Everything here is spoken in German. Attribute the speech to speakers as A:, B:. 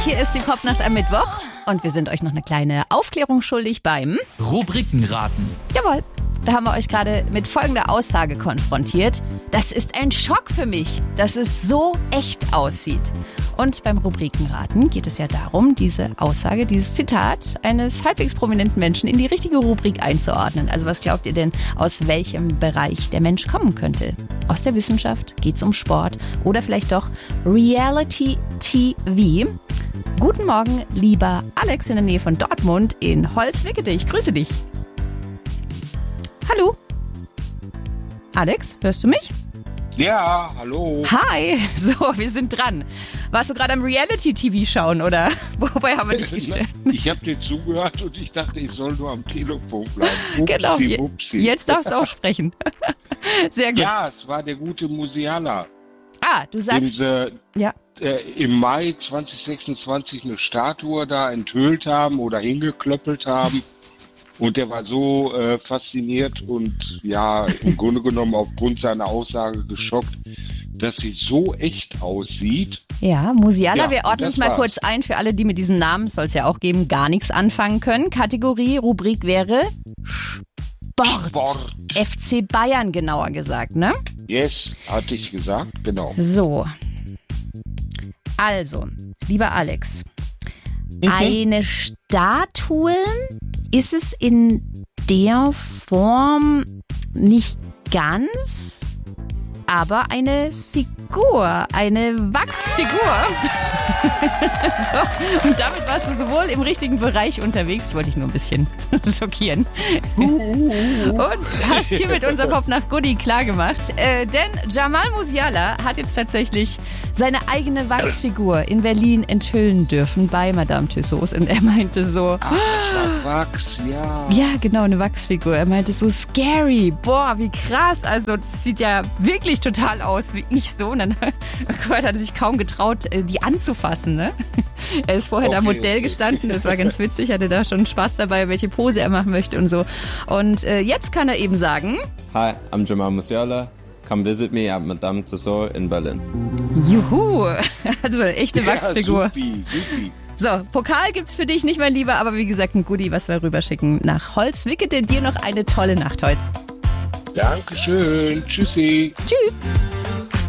A: Hier ist die Popnacht am Mittwoch und wir sind euch noch eine kleine Aufklärung schuldig beim
B: Rubrikenraten.
A: Jawohl, da haben wir euch gerade mit folgender Aussage konfrontiert. Das ist ein Schock für mich, dass es so echt aussieht. Und beim Rubrikenraten geht es ja darum, diese Aussage, dieses Zitat eines halbwegs prominenten Menschen in die richtige Rubrik einzuordnen. Also was glaubt ihr denn, aus welchem Bereich der Mensch kommen könnte? Aus der Wissenschaft? Geht's um Sport? Oder vielleicht doch Reality TV? Guten Morgen, lieber Alex in der Nähe von Dortmund in Holzwickede. Ich grüße dich. Hallo? Alex, hörst du mich?
C: Ja, hallo.
A: Hi, so, wir sind dran. Warst du gerade am Reality-TV schauen, oder? Wobei haben wir dich gestellt?
C: Ich habe dir zugehört und ich dachte, ich soll nur am Telefon bleiben.
A: Genau,
C: Upsi.
A: Jetzt darfst du auch sprechen. Sehr gut.
C: Ja, es war der gute Musiala.
A: Du sagst... ja.
C: Im Mai 2026 eine Statue da enthüllt haben oder hingeklöppelt haben. Und der war so fasziniert und ja, im Grunde genommen aufgrund seiner Aussage geschockt, dass sie so echt aussieht.
A: Ja, Musiala,
C: Ja,
A: wir ordnen es mal
C: war's.
A: kurz ein für alle, die mit diesem Namen, soll es ja auch geben, gar nichts anfangen können. Kategorie, Rubrik wäre Sport. FC Bayern genauer gesagt, ne?
C: Yes, hatte ich gesagt, genau.
A: So. Also, lieber Alex, eine Statue ist es in der Form nicht ganz, aber eine Figur, eine Wachsfigur. So, und damit warst du sowohl im richtigen Bereich unterwegs, wollte ich nur ein bisschen schockieren. Und hast hiermit unser Popnacht Goodie klargemacht. Denn Jamal Musiala hat jetzt tatsächlich seine eigene Wachsfigur in Berlin enthüllen dürfen bei Madame Tussauds. Und er meinte so...
C: Ach, das war Wachs, ja.
A: Ja, genau, eine Wachsfigur. Er meinte so scary. Boah, wie krass. Also das sieht ja wirklich total aus wie ich so. Und dann hat er sich kaum getraut, die anzufassen. Ne? Er ist vorher da Modell gestanden. Das war ganz witzig. Hatte da schon Spaß dabei, welche Pose er machen möchte und so. Und jetzt kann er eben sagen...
D: Hi, I'm Jamal Musiala. Come visit me at Madame Tussauds in Berlin.
A: Juhu. Also eine echte Wachsfigur.
C: Supi.
A: So, Pokal gibt's für dich nicht, mein Lieber. Aber wie gesagt, ein Goodie, was wir rüberschicken nach Holzwickede. Dir noch eine tolle Nacht heute.
C: Dankeschön. Tschüssi.
A: Tschüss.